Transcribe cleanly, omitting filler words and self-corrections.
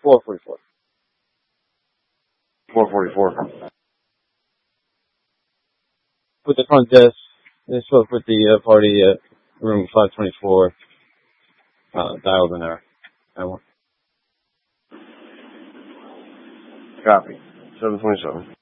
444. 444. With the front desk, they spoke with the party at room 524. Dialed in there. Copy. 727.